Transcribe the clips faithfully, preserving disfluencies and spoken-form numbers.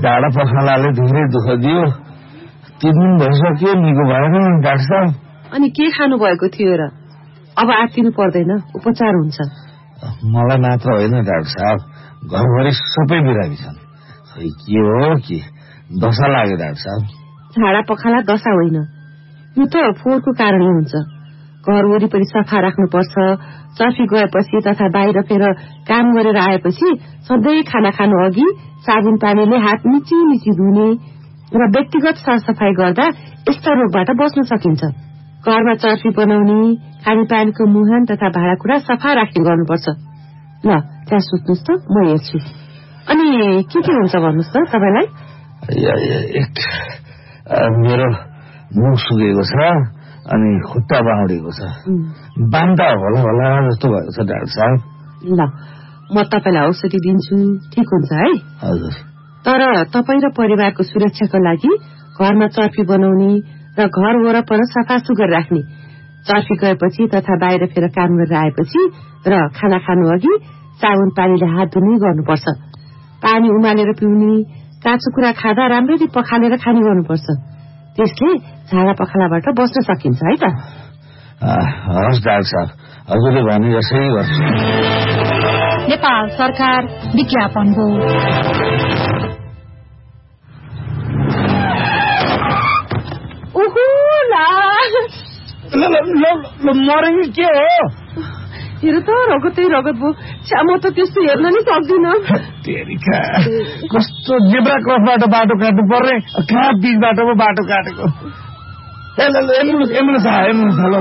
झाडा पखालाले धेरै दुःख दियो। तीन दिन भइसक्यो, निको भएन डाक्टर साहब। अनि के खानु भएको थियो र? अब आत्तिनु पर्दैन, उपचार हुन्छ। मलाई मात्र होइन डाक्टर साहब, घरभरि सबै बिरामी छन्। खै के हो कि दशा लाग्यो डाक्टर साहब। झाडा पखाला दशा होइन, यो त फोहोरको कारणले हुन्छ। घर वरिपरि सफा राख्नुपर्छ। चर्फी गएपछि तथा बाहिर फेर काम गरेर आएपछि सधैँ खाना खानु अघि साबुन पानीले हात मिची मिची धुने र व्यक्तिगत सरसफाई गर्दा यस्ता रोगबाट बच्न सकिन्छ। घरमा चर्फी बनाउने, खानेपानीको मुहान तथा भाँडाकुँडा सफा राख्ने गर्नुपर्छ। ल त्यहाँ सुत्नुहोस् त, म हेर्छु। अनि के के हुन्छ भन्नुहोस् त तपाईँलाई? मेरो मुख सुकेको छ, अनि खुट्टा बाउडेको छ। बान्दा होला होला जस्तो भएको छ डाक्टर साहब। ल म तपाईँलाई औषधि दिन्छु, ठिक हुन्छ है? हजुर। तर तपाईँ र परिवारको सुरक्षाको लागि घरमा चर्फी बनाउने र घर वरपर सफा सुग्घर राख्ने, चर्फी गएपछि तथा बाहिर फेर काम गरेर आएपछि र खाना खानु अघि साबुन पानीले हात धुने गर्नुपर्छ। पानी उमालेर पिउने, काँचो कुरा खाँदा राम्ररी पखालेर खाने गर्नुपर्छ। त्यसले झाडा पखालाबाट बस्न सकिन्छ है त। हस् डाक्टर साहब, हजुरले भने जसै गर्छु। नेपाल सरकार विज्ञापन हो। मरेको के हो? हेर त रगतै रगत भयो। म त त्यस्तो हेर्न नि सक्दिनँ। कस्तो जेब्रा क्रसबाट बाटो काट्नु पर्ने, कहाँ बिच बाटोमा बाटो काटेको। एम्बुलेन्स एम्बुलेन्स आयो, एम्बुलेन्स ल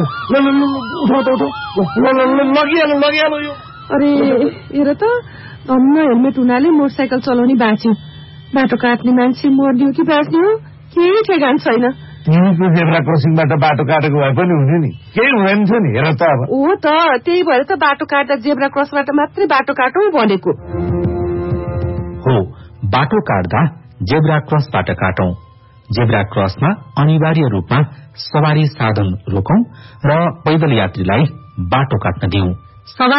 लगिहाल्नु लगिहाल्नु यो। अरे हेर त, धन्न हेलमेट हुनाले मोटरसाइकल चलाउने बाँच्यो। बाटो काट्ने मान्छे मर्ने हो कि बाँच्ने हो केही ठेगान छैन। तिमीको जेब्रा क्रसिङबाट बाटो काटेको भए पनि हुन्थ्यो नि, केही हुँदैन थियो नि। हेर त अब। हो त, त्यही भएर त बाटो काट्दा जेब्रा क्रसबाट मात्रै बाटो काटौँ भनेको हो। बाटो काट्दा जेब्रा क्रसबाट काटौं। जेब्रा क्रसमा अनिवार्य रूपमा सवारी साधन रोकौं र पैदल यात्रीलाई बाटो काट्न दिउँ।